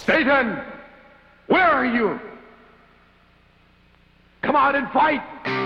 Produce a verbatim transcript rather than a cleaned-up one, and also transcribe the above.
Satan, where are you? Come out and fight!